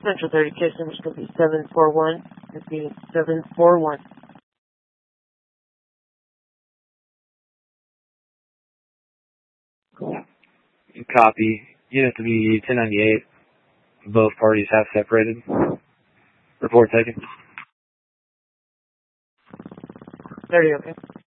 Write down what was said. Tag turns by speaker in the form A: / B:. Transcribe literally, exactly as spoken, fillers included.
A: Central thirty, case number is going to be seven four one. Repeating, seven four one.
B: Copy. Unit to be ten ninety-eight. Both parties have separated. Report taken.
A: thirty, okay.